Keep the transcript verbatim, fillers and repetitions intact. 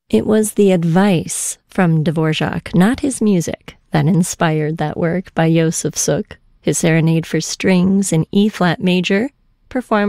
It was the advice from Dvorak, not his music, that inspired that work by Josef Suk. His Serenade for Strings in E-flat major, performed